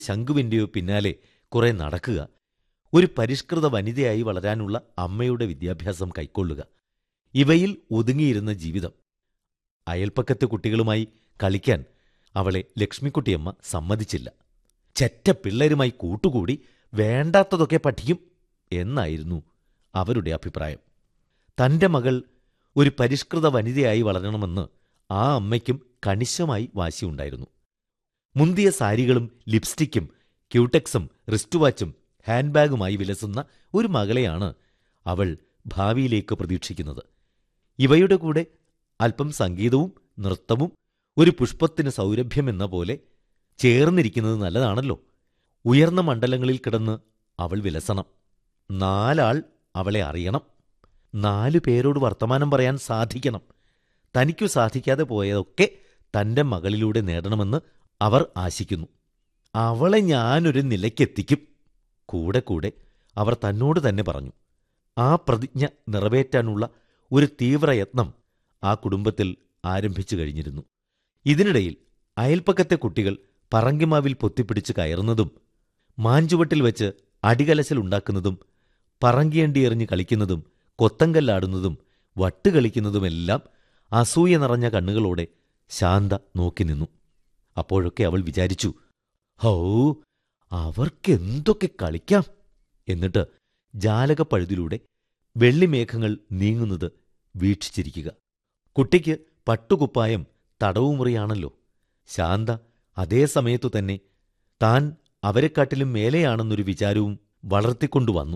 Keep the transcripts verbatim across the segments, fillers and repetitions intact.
ശംഖുവിൻ്റെയോ പിന്നാലെ കുറെ നടക്കുക, ഒരു പരിഷ്കൃത വനിതയായി വളരാനുള്ള അമ്മയുടെ വിദ്യാഭ്യാസം കൈക്കൊള്ളുക, ഇവയിൽ ഒതുങ്ങിയിരുന്ന ജീവിതം. അയൽപ്പക്കത്തെ കുട്ടികളുമായി കളിക്കാൻ അവളെ ലക്ഷ്മിക്കുട്ടിയമ്മ സമ്മതിച്ചില്ല. ചെറ്റ പിള്ളേരുമായി കൂട്ടുകൂടി വേണ്ടാത്തതൊക്കെ പഠിക്കും എന്നായിരുന്നു അവരുടെ അഭിപ്രായം. തൻ്റെ മകൾ ഒരു പരിഷ്കൃത വനിതയായി വളരണമെന്ന് ആ അമ്മയ്ക്കും കണിശമായി വാശിയുണ്ടായിരുന്നു. മുന്തിയ സാരികളും ലിപ്സ്റ്റിക്കും ക്യൂടെക്സും റിസ്റ്റ്വാച്ചും ഹാൻഡ് ബാഗുമായി വിലസുന്ന ഒരു മകളെയാണ് അവൾ ഭാവിയിലേക്ക് പ്രതീക്ഷിക്കുന്നത്. ഇവയുടെ കൂടെ അല്പം സംഗീതവും നൃത്തവും ഒരു പുഷ്പത്തിന് സൗരഭ്യമെന്ന പോലെ ചേർന്നിരിക്കുന്നത് നല്ലതാണല്ലോ. ഉയർന്ന മണ്ഡലങ്ങളിൽ കിടന്ന് അവൾ വിലസണം. നാലാൾ അവളെ അറിയണം. നാലു പേരോട് വർത്തമാനം പറയാൻ സാധിക്കണം. തനിക്കു സാധിക്കാതെ പോയതൊക്കെ തൻ്റെ മകളിലൂടെ നേടണമെന്ന് അവർ ആശിക്കുന്നു. അവളെ ഞാനൊരു നിലയ്ക്കെത്തിക്കും. കൂടെ കൂടെ അവർ തന്നോട് തന്നെ പറഞ്ഞു. ആ പ്രതിജ്ഞ നിറവേറ്റാനുള്ള ഒരു തീവ്രയത്നം ആ കുടുംബത്തിൽ ആരംഭിച്ചു കഴിഞ്ഞിരുന്നു. ഇതിനിടയിൽ അയൽപ്പക്കത്തെ കുട്ടികൾ പറങ്കിമാവിൽ പൊത്തിപ്പിടിച്ച് കയറുന്നതും മാഞ്ചുവട്ടിൽ വെച്ച് അടികലശലുണ്ടാക്കുന്നതും പറങ്കിയണ്ടി എറിഞ്ഞ് കളിക്കുന്നതും കൊത്തങ്കല്ലാടുന്നതും വട്ടുകളിക്കുന്നതുമെല്ലാം അസൂയ നിറഞ്ഞ കണ്ണുകളോടെ ശാന്ത നോക്കി നിന്നു. അപ്പോഴൊക്കെ അവൾ വിചാരിച്ചു, ഹൗ, അവർക്കെന്തൊക്കെ കളിക്കാം. എന്നിട്ട് ജാലകപ്പഴുതിലൂടെ വെള്ളിമേഘങ്ങൾ നീങ്ങുന്നത് വീക്ഷിച്ചിരിക്കുക. കുട്ടിക്ക് പട്ടുകുപ്പായം തടവുമുറിയാണല്ലോ. ശാന്ത അതേ സമയത്തു തന്നെ താൻ അവരെക്കാട്ടിലും മേലെയാണെന്നൊരു വിചാരവും വളർത്തിക്കൊണ്ടുവന്നു.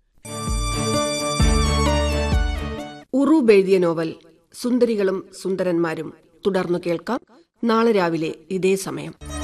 ഉറൂബ് എഴുതിയ നോവൽ സുന്ദരികളും സുന്ദരന്മാരും തുടർന്നു കേൾക്കാം നാളെ രാവിലെ ഇതേ സമയം.